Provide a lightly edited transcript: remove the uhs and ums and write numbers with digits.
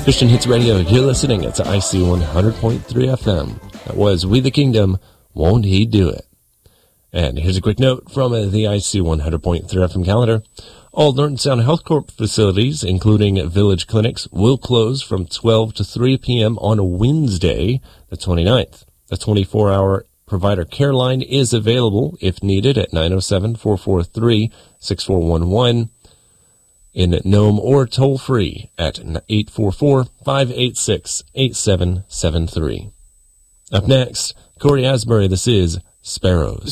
Christian Hits Radio, you're listening to IC 100.3 FM. That was We the Kingdom, Won't He Do It? And here's a quick note from the IC 100.3 FM calendar. All Norton Sound Health Corp facilities, including village clinics, will close from 12 to 3 p.m. on Wednesday, the 29th. The 24-hour provider care line is available if needed at 907-443-6411 in Nome, or toll-free at 844-586-8773. Up next, Corey Asbury, this is Sparrows.